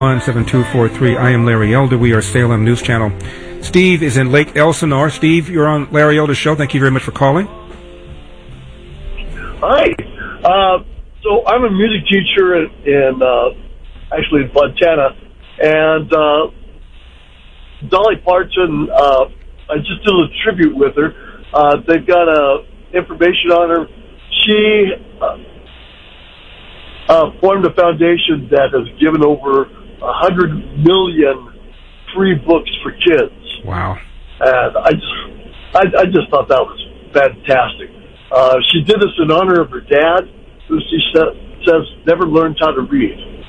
7243. I am Larry Elder. We are Salem News Channel. Steve is in Lake Elsinore. Steve, you're on Larry Elder's show. Thank you very much for calling. Hi. So I'm a music teacher actually in Fontana, and Dolly Parton, I just did a tribute with her. They've got information on her. She formed a foundation that has given over 100 million free books for kids. Wow. And I just thought that was fantastic. She did this in honor of her dad, who she says never learned how to read.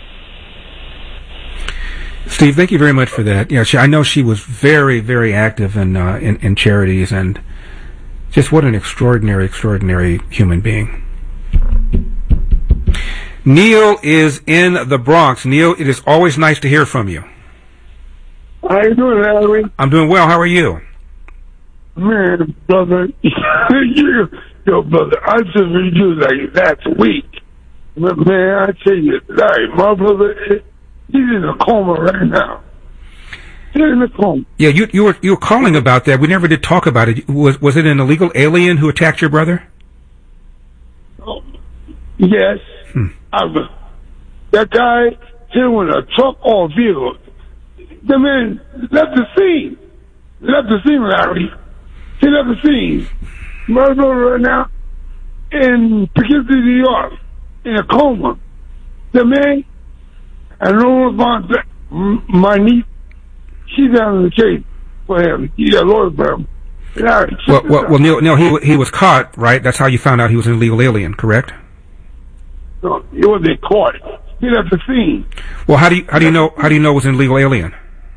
Steve, thank you very much for that. Yeah, I know she was very, very active in charities, and just what an extraordinary, extraordinary human being. Neil is in the Bronx. Neil, it is always nice to hear from you. How you doing, Larry? I'm doing well. How are you? Man, brother, yo, brother, I just read you like last week. But man, I tell you, Larry, my brother, he's in a coma right now. He's in a coma. Yeah, you were calling about that. We never did talk about it. Was it an illegal alien who attacked your brother? Oh, yes. That guy hit with a truck or vehicle. The man left the scene. Larry. He left the scene. My brother right now in Poughkeepsie, New York, in a coma. The man, I know my niece, she's out of the case for him. He's a lawyer for him. Larry, well, Neil, he was caught, right? That's how you found out he was an illegal alien, correct? No, he wasn't caught. He left the scene. Well, how do you know it was an illegal alien?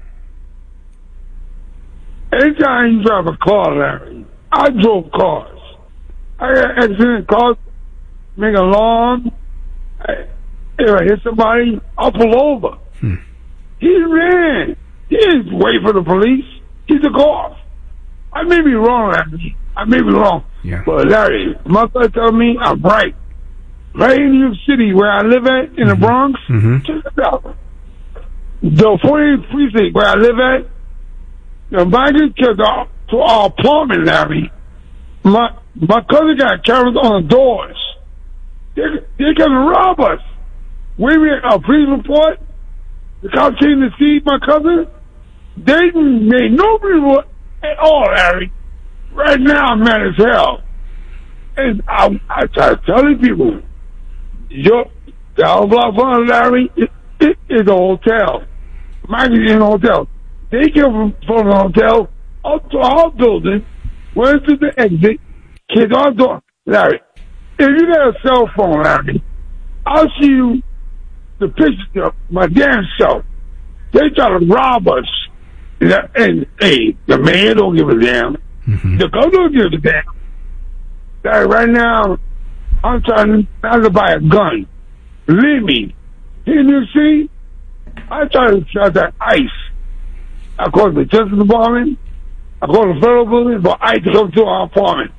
Anytime you drive a car, Larry, I drove cars. I got accident cars, make an alarm. If I hit somebody, I'll pull over. He ran. He didn't wait for the police. He took off. I may be wrong, Larry. I may be wrong. Yeah. But Larry, my son told me I'm right. Right in New York City, where I live at, in the Bronx, check it out. The 48th precinct where I live at, the migrant to our apartment, Larry. My cousin got cameras on the doors. They're gonna rob us. We made a police report. The cops came to see my cousin. They made no report at all, Larry. Right now, I'm mad as hell. And I try to tell these people, the whole block front, Larry, it is a hotel. Mike is in a hotel. They came from the hotel up to our building, went to the exit, kids on the door. Larry, if you got a cell phone, Larry, I'll see you the pictures of my damn self. They try to rob us. And hey, the man don't give a damn. The girl don't give a damn. Larry, right now, I'm trying not to buy a gun. Believe me. Can you see? I try to shut that ICE. I called the Justice Department. I called the federal building for ICE to come to our apartment.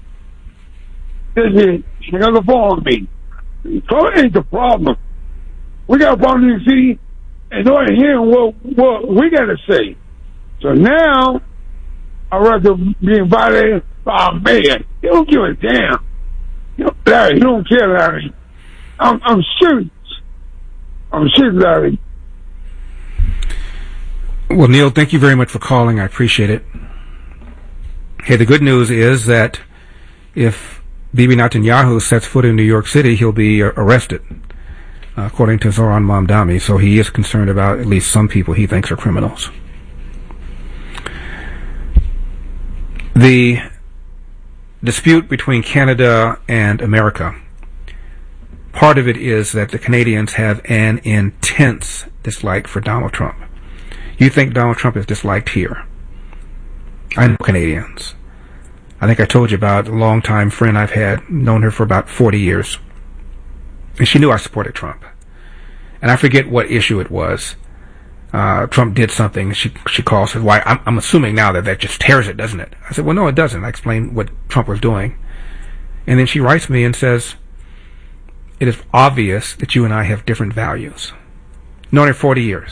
She got the phone on me. So it ain't the problem. We got a problem in the city, and no one hearing what we got to say. So now, I'd rather be invited by a man. He don't give a damn. Larry, you don't care, Larry. I'm serious. I'm serious, Larry. Well, Neil, thank you very much for calling. I appreciate it. Hey, the good news is that if Bibi Netanyahu sets foot in New York City, he'll be arrested, according to Zoran Mamdani. So he is concerned about at least some people he thinks are criminals. The dispute between Canada and America, part of it is that the Canadians have an intense dislike for Donald Trump. You think Donald Trump is disliked here? I know Canadians. I think I told you about a longtime friend I've had, known her for about 40 years. And she knew I supported Trump. And I forget what issue it was. Trump did something. She calls, says, "Why? I'm assuming now that just tears it, doesn't it?" I said, "Well, no, it doesn't." I explained what Trump was doing. And then she writes me and says, "It is obvious that you and I have different values." Known her 40 years.